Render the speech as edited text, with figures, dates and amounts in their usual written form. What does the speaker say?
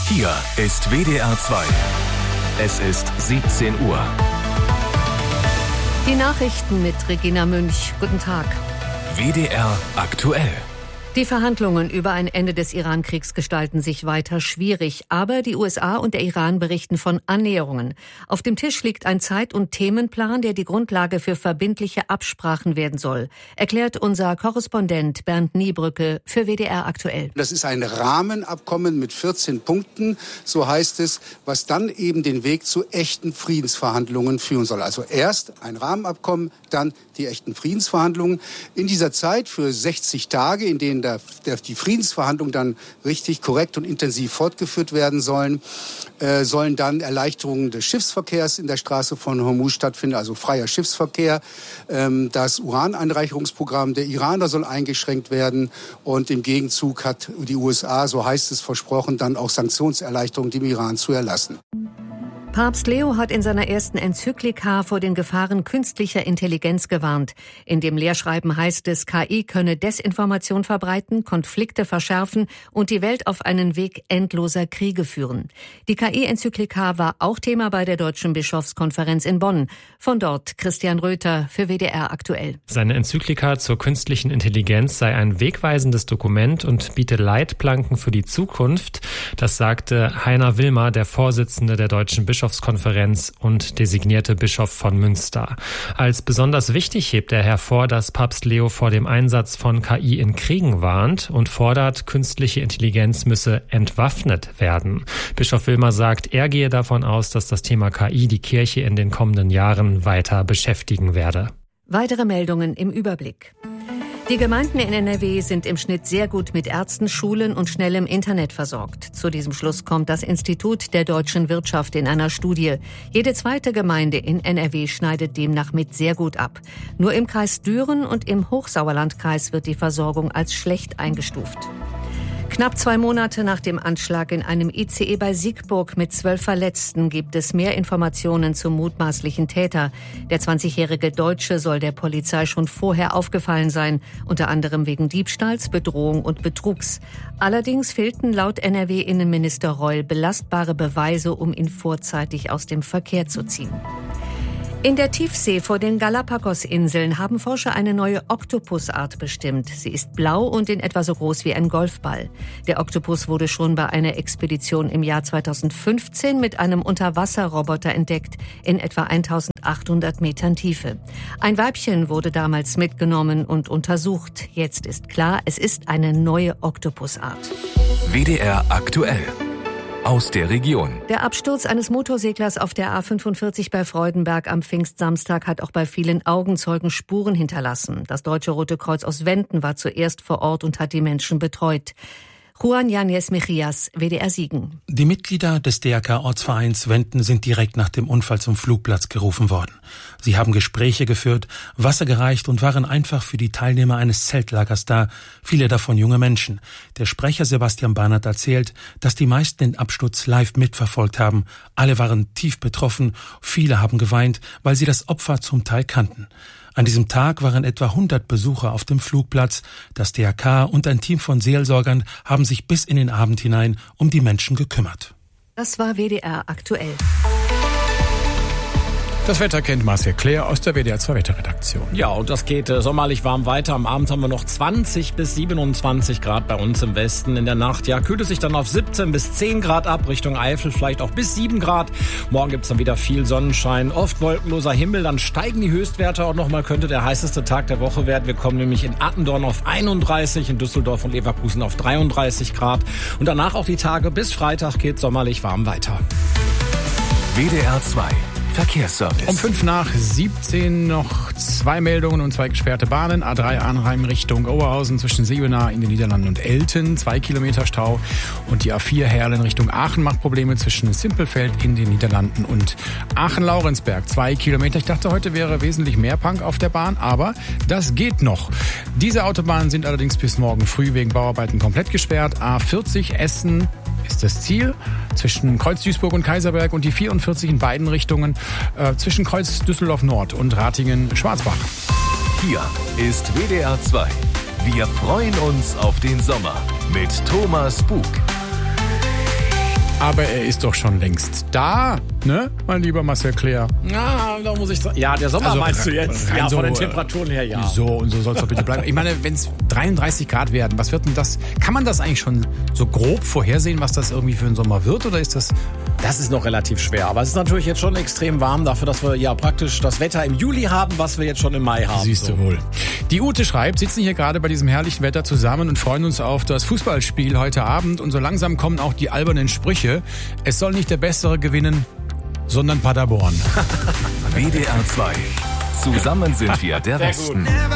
Hier ist WDR 2. Es ist 17 Uhr. Die Nachrichten mit Regina Münch. Guten Tag. WDR aktuell. Die Verhandlungen über ein Ende des Iran-Kriegs gestalten sich weiter schwierig. Aber die USA und der Iran berichten von Annäherungen. Auf dem Tisch liegt ein Zeit- und Themenplan, der die Grundlage für verbindliche Absprachen werden soll, erklärt unser Korrespondent Bernd Niebrücke für WDR aktuell. Das ist ein Rahmenabkommen mit 14 Punkten, so heißt es, was dann eben den Weg zu echten Friedensverhandlungen führen soll. Also erst ein Rahmenabkommen, dann die echten Friedensverhandlungen. In dieser Zeit für 60 Tage, in denen die Friedensverhandlungen dann richtig, korrekt und intensiv fortgeführt werden sollen, sollen dann Erleichterungen des Schiffsverkehrs in der Straße von Hormuz stattfinden, also freier Schiffsverkehr. Das Uraneinreicherungsprogramm der Iraner soll eingeschränkt werden und im Gegenzug hat die USA, so heißt es, versprochen, dann auch Sanktionserleichterungen dem Iran zu erlassen. Papst Leo hat in seiner ersten Enzyklika vor den Gefahren künstlicher Intelligenz gewarnt. In dem Lehrschreiben heißt es, KI könne Desinformation verbreiten, Konflikte verschärfen und die Welt auf einen Weg endloser Kriege führen. Die KI-Enzyklika war auch Thema bei der Deutschen Bischofskonferenz in Bonn. Von dort Christian Röther für WDR aktuell. Seine Enzyklika zur künstlichen Intelligenz sei ein wegweisendes Dokument und biete Leitplanken für die Zukunft. Das sagte Heiner Wilmer, der Vorsitzende der Deutschen Bischofskonferenz und designierte Bischof von Münster. Als besonders wichtig hebt er hervor, dass Papst Leo vor dem Einsatz von KI in Kriegen warnt und fordert, künstliche Intelligenz müsse entwaffnet werden. Bischof Wilmer sagt, er gehe davon aus, dass das Thema KI die Kirche in den kommenden Jahren weiter beschäftigen werde. Weitere Meldungen im Überblick. Die Gemeinden in NRW sind im Schnitt sehr gut mit Ärzten, Schulen und schnellem Internet versorgt. Zu diesem Schluss kommt das Institut der deutschen Wirtschaft in einer Studie. Jede zweite Gemeinde in NRW schneidet demnach mit sehr gut ab. Nur im Kreis Düren und im Hochsauerlandkreis wird die Versorgung als schlecht eingestuft. Knapp 2 Monate nach dem Anschlag in einem ICE bei Siegburg mit 12 Verletzten gibt es mehr Informationen zum mutmaßlichen Täter. Der 20-jährige Deutsche soll der Polizei schon vorher aufgefallen sein, unter anderem wegen Diebstahls, Bedrohung und Betrugs. Allerdings fehlten laut NRW-Innenminister Reul belastbare Beweise, um ihn vorzeitig aus dem Verkehr zu ziehen. In der Tiefsee vor den Galapagos-Inseln haben Forscher eine neue Oktopusart bestimmt. Sie ist blau und in etwa so groß wie ein Golfball. Der Oktopus wurde schon bei einer Expedition im Jahr 2015 mit einem Unterwasserroboter entdeckt, in etwa 1800 Metern Tiefe. Ein Weibchen wurde damals mitgenommen und untersucht. Jetzt ist klar, es ist eine neue Oktopusart. WDR aktuell. Aus der Region. Der Absturz eines Motorseglers auf der A45 bei Freudenberg am Pfingstsamstag hat auch bei vielen Augenzeugen Spuren hinterlassen. Das Deutsche Rote Kreuz aus Wenden war zuerst vor Ort und hat die Menschen betreut. Juan Yáñez Mejías, WDR Siegen. Die Mitglieder des DRK-Ortsvereins Wenden sind direkt nach dem Unfall zum Flugplatz gerufen worden. Sie haben Gespräche geführt, Wasser gereicht und waren einfach für die Teilnehmer eines Zeltlagers da, viele davon junge Menschen. Der Sprecher Sebastian Bahnert erzählt, dass die meisten den Absturz live mitverfolgt haben. Alle waren tief betroffen, viele haben geweint, weil sie das Opfer zum Teil kannten. An diesem Tag waren etwa 100 Besucher auf dem Flugplatz. Das DRK und ein Team von Seelsorgern haben sich bis in den Abend hinein um die Menschen gekümmert. Das war WDR aktuell. Das Wetter kennt Marcel Claire aus der WDR 2 Wetterredaktion. Ja, und das geht sommerlich warm weiter. Am Abend haben wir noch 20 bis 27 Grad bei uns im Westen. In der Nacht, ja, kühlt es sich dann auf 17 bis 10 Grad ab. Richtung Eifel vielleicht auch bis 7 Grad. Morgen gibt's dann wieder viel Sonnenschein, oft wolkenloser Himmel. Dann steigen die Höchstwerte auch nochmal. Könnte der heißeste Tag der Woche werden. Wir kommen nämlich in Attendorn auf 31, in Düsseldorf und Leverkusen auf 33 Grad. Und danach auch die Tage bis Freitag geht sommerlich warm weiter. WDR 2. Verkehrsservice. Um 17 noch 2 Meldungen und 2 gesperrte Bahnen. A3 Arnheim Richtung Oberhausen zwischen Seebenah in den Niederlanden und Elten. 2 Kilometer Stau. Und die A4 Herlen Richtung Aachen macht Probleme zwischen Simpelfeld in den Niederlanden und Aachen-Laurensberg. 2 Kilometer. Ich dachte, heute wäre wesentlich mehr Punk auf der Bahn, aber das geht noch. Diese Autobahnen sind allerdings bis morgen früh wegen Bauarbeiten komplett gesperrt. A40 Essen ist das Ziel zwischen Kreuz Duisburg und Kaiserberg und die 44 in beiden Richtungen zwischen Kreuz Düsseldorf Nord und Ratingen Schwarzbach. Hier ist WDR 2. Wir freuen uns auf den Sommer mit Thomas Bug. Aber er ist doch schon längst da, ne, mein lieber Marcel Klähr? Ja, da muss ich sagen. Ja, der Sommer meinst du jetzt? Ja, von den Temperaturen her, ja. So, und so soll es doch bitte bleiben. Ich meine, wenn es 33 Grad werden, was wird denn das? Kann man das eigentlich schon so grob vorhersehen, was das irgendwie für einen Sommer wird? Oder ist das... Das ist noch relativ schwer. Aber es ist natürlich jetzt schon extrem warm dafür, dass wir ja praktisch das Wetter im Juli haben, was wir jetzt schon im Mai haben. Siehst du wohl. Die Ute schreibt, sitzen hier gerade bei diesem herrlichen Wetter zusammen und freuen uns auf das Fußballspiel heute Abend. Und so langsam kommen auch die albernen Sprüche. Es soll nicht der Bessere gewinnen, sondern Paderborn. WDR 2. Zusammen sind wir der Westen.